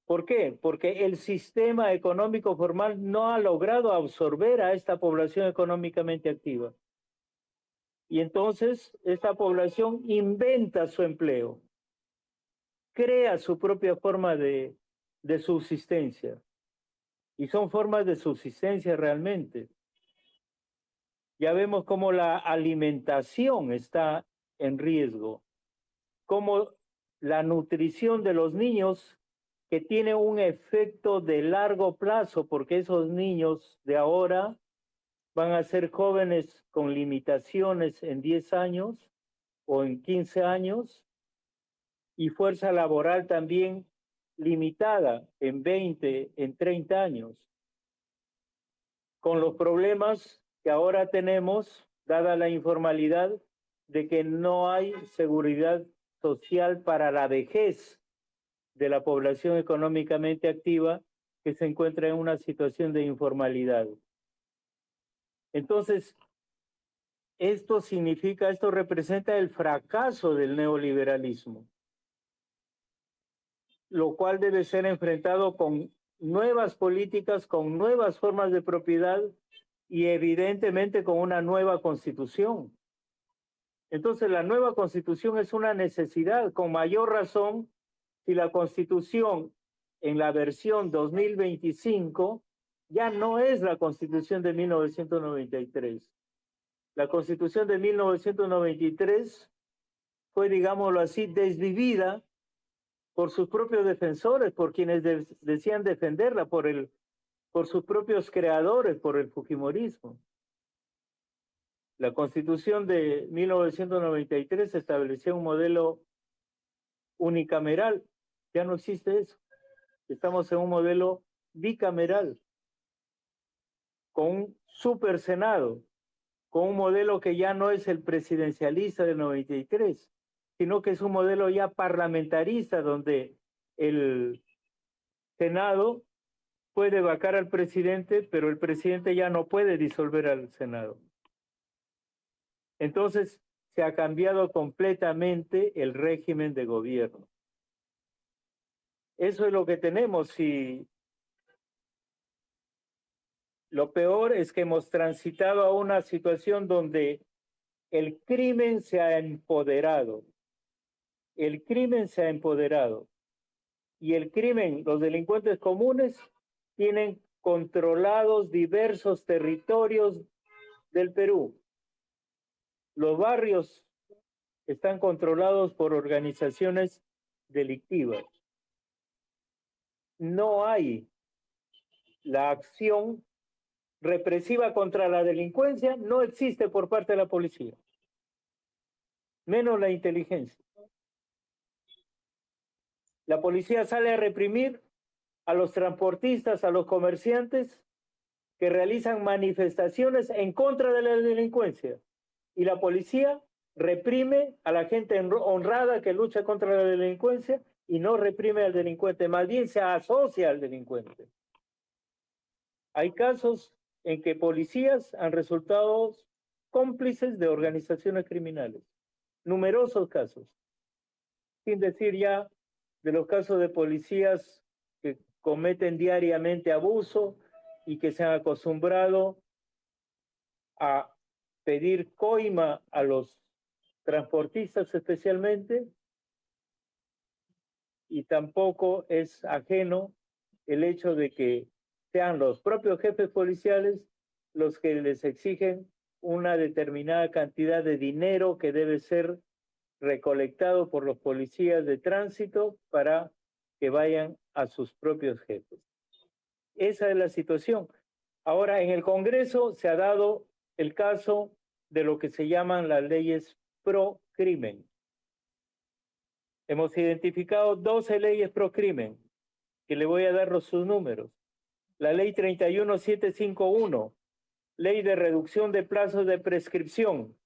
¿Por qué? Porque el sistema económico formal no ha logrado absorber a esta población económicamente activa. Y entonces esta población inventa su empleo, crea su propia forma de subsistencia. Y son formas de subsistencia realmente. Ya vemos cómo la alimentación está en riesgo, cómo la nutrición de los niños, que tiene un efecto de largo plazo, porque esos niños de ahora van a ser jóvenes con limitaciones en 10 años o en 15 años, y fuerza laboral también limitada en 20, en 30 años. Con los problemas que ahora tenemos, dada la informalidad, de que no hay seguridad social para la vejez de la población económicamente activa que se encuentra en una situación de informalidad. Entonces, esto representa el fracaso del neoliberalismo, lo cual debe ser enfrentado con nuevas políticas, con nuevas formas de propiedad y evidentemente con una nueva constitución. Entonces, la nueva constitución es una necesidad, con mayor razón si la constitución en la versión 2025 ya no es la constitución de 1993. La constitución de 1993 fue, digámoslo así, desvivida por sus propios defensores, por quienes decían defenderla, por sus propios creadores, por el fujimorismo. La Constitución de 1993 establecía un modelo unicameral. Ya no existe eso. Estamos en un modelo bicameral, con un super Senado, con un modelo que ya no es el presidencialista del 93, sino que es un modelo ya parlamentarista, donde el Senado puede vacar al presidente, pero el presidente ya no puede disolver al Senado. Entonces, se ha cambiado completamente el régimen de gobierno. Eso es lo que tenemos, y lo peor es que hemos transitado a una situación donde el crimen se ha empoderado. El crimen se ha empoderado. Y el crimen, los delincuentes comunes, tienen controlados diversos territorios del Perú. Los barrios están controlados por organizaciones delictivas. No hay la acción represiva contra la delincuencia, no existe por parte de la policía, menos la inteligencia. La policía sale a reprimir a los transportistas, a los comerciantes que realizan manifestaciones en contra de la delincuencia, y la policía reprime a la gente honrada que lucha contra la delincuencia y no reprime al delincuente, más bien se asocia al delincuente. Hay casos en que policías han resultado cómplices de organizaciones criminales, numerosos casos, sin decir ya de los casos de policías que cometen diariamente abuso y que se han acostumbrado a pedir coima a los transportistas especialmente, y tampoco es ajeno el hecho de que sean los propios jefes policiales los que les exigen una determinada cantidad de dinero que debe ser recolectado por los policías de tránsito para que vayan a sus propios jefes. Esa es la situación. Ahora, en el Congreso se ha dado el caso de lo que se llaman las leyes pro crimen. Hemos identificado 12 leyes pro crimen, que le voy a dar sus números. La ley 31751, ley de reducción de plazos de prescripción.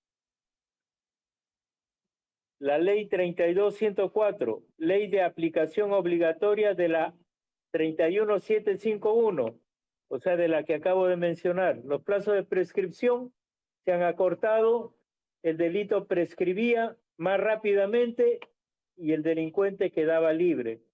La ley 32104, ley de aplicación obligatoria de la 31751, o sea, de la que acabo de mencionar. Los plazos de prescripción se han acortado, el delito prescribía más rápidamente y el delincuente quedaba libre.